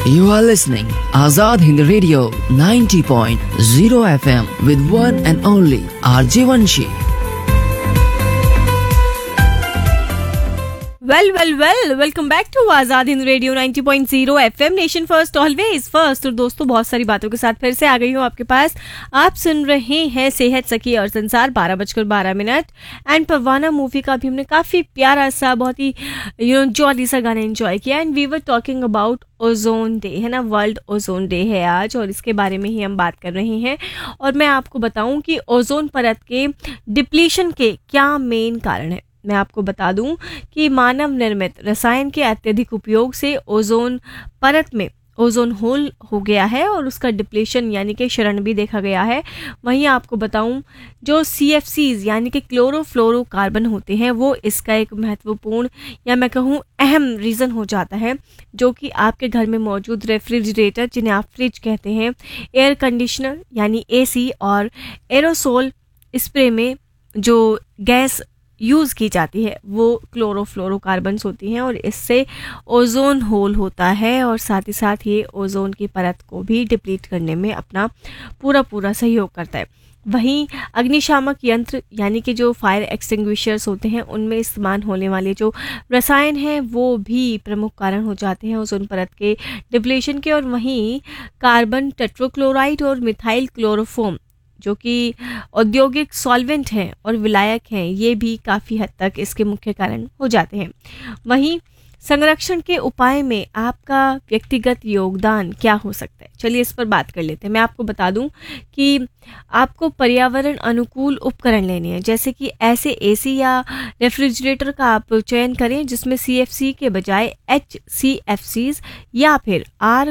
You are listening Azad Hind Radio 90.0 FM with one and only RJ Vanshi. Welcome back to Azad Hind radio 90.0 FM, nation first always first. और दोस्तों, बहुत सारी बातों के साथ फिर से आ गई हूँ आपके पास। आप सुन रहे हैं सेहत सखी और संसार 12:12 एंड परवाना मूवी का भी हमने काफ़ी प्यारा सा, बहुत ही जॉली सा गाना एंजॉय किया। And we were talking about ozone day, है ना, वर्ल्ड ओजोन डे है आज, और इसके बारे में ही हम बात कर रहे हैं। और मैं आपको बताऊं कि ओजोन परत के डिप्लीशन के क्या मेन कारण है। मैं आपको बता दूं कि मानव निर्मित रसायन के अत्यधिक उपयोग से ओजोन परत में ओजोन होल हो गया है और उसका डिप्लीशन यानी कि क्षरण भी देखा गया है। वहीं आपको बताऊं, जो CFCs यानी कि क्लोरोफ्लोरोकार्बन होते हैं, वो इसका एक महत्वपूर्ण या मैं कहूं अहम रीज़न हो जाता है, जो कि आपके घर में मौजूद रेफ्रिजरेटर, जिन्हें आप फ्रिज कहते हैं, एयर कंडीशनर यानी AC और एरोसोल स्प्रे में जो गैस यूज़ की जाती है वो क्लोरोफ्लोरोकार्बन्स होती हैं, और इससे ओजोन होल होता है और साथ ही साथ ये ओजोन की परत को भी डिप्लीट करने में अपना पूरा सहयोग करता है। वहीं अग्निशामक यंत्र यानी कि जो फायर एक्सटिंग्विशर्स होते हैं, उनमें इस्तेमाल होने वाले जो रसायन हैं वो भी प्रमुख कारण हो जाते हैं ओजोन परत के डिप्लीशन के। और वहीं कार्बन टेट्रोक्लोराइड और मिथाइल क्लोरोफोम, जो कि औद्योगिक सॉल्वेंट हैं और विलायक हैं, ये भी काफ़ी हद तक इसके मुख्य कारण हो जाते हैं। वहीं संरक्षण के उपाय में आपका व्यक्तिगत योगदान क्या हो सकता है, चलिए इस पर बात कर लेते हैं। मैं आपको बता दूं कि आपको पर्यावरण अनुकूल उपकरण लेने हैं, जैसे कि ऐसे AC या रेफ्रिजरेटर का आप चयन करें जिसमें CFC के बजाय HCFCs या फिर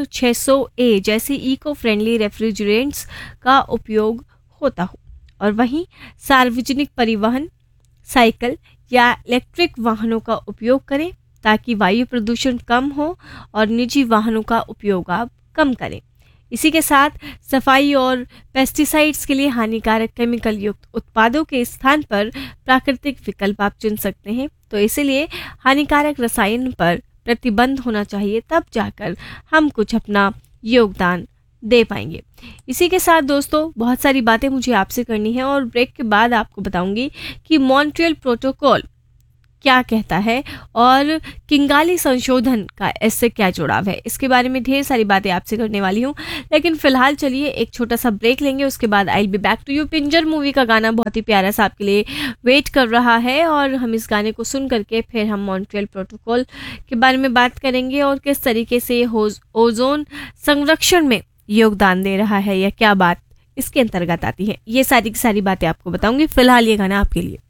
R600A जैसे इको फ्रेंडली रेफ्रिजरेंट्स का उपयोग होता हो। और वहीं सार्वजनिक परिवहन, साइकिल या इलेक्ट्रिक वाहनों का उपयोग करें ताकि वायु प्रदूषण कम हो, और निजी वाहनों का उपयोग आप कम करें। इसी के साथ सफाई और पेस्टिसाइड्स के लिए हानिकारक केमिकल युक्त उत्पादों के स्थान पर प्राकृतिक विकल्प आप चुन सकते हैं। तो इसीलिए हानिकारक रसायन पर प्रतिबंध होना चाहिए, तब जाकर हम कुछ अपना योगदान दे पाएंगे। इसी के साथ दोस्तों, बहुत सारी बातें मुझे आपसे करनी है, और ब्रेक के बाद आपको बताऊंगी कि मॉन्ट्रियल प्रोटोकॉल क्या कहता है और किंगाली संशोधन का इससे क्या जुड़ाव है। इसके बारे में ढेर सारी बातें आपसे करने वाली हूँ, लेकिन फिलहाल चलिए एक छोटा सा ब्रेक लेंगे। उसके बाद I will be back to you. Pinjar movie का गाना बहुत ही प्यारा सा आपके लिए वेट कर रहा है, और हम इस गाने को सुन करके फिर हम मॉन्ट्रियल प्रोटोकॉल के बारे में बात करेंगे और किस तरीके से ओजोन संरक्षण में योगदान दे रहा है, या क्या बात इसके अंतर्गत आती है। ये सारी की सारी बातें आपको बताऊंगी। फिलहाल ये गाना आपके लिए।